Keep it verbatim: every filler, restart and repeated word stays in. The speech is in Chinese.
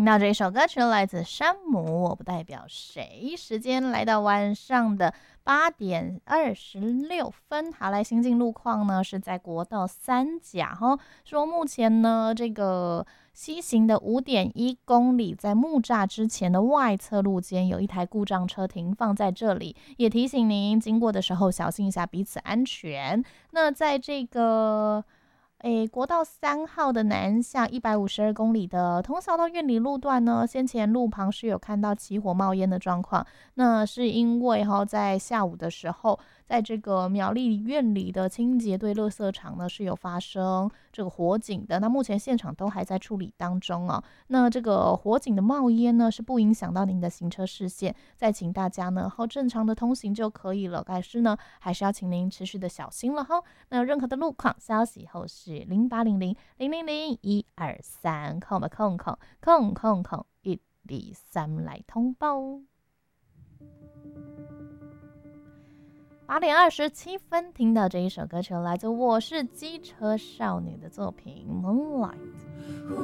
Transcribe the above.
到这一首歌曲来自山姆，我不代表谁。时间来到晚上的八点二十六分，好，来行进路况呢是在国道三甲哈，说目前呢这个西行的五点一公里，在木栅之前的外侧路肩有一台故障车停放在这里，也提醒您经过的时候小心一下，彼此安全。那在这个诶，国道三号的南向一百五十二公里的通霄到苑里路段呢，先前路旁是有看到起火冒烟的状况，那是因为哈在下午的时候，在这个苗栗苑里的清洁队垃圾场呢是有发生这个火警的，那目前现场都还在处理当中哦。那这个火警的冒烟呢是不影响到您的行车视线，再请大家呢好正常的通行就可以了，但是呢还是要请您持续的小心了哈。那有任何的路况消息后是零八零零零零零一二三空吧空空空空空一二三来通报。八点二十七分，听到这一首歌曲来自我是机车少女的作品《Moonlight》。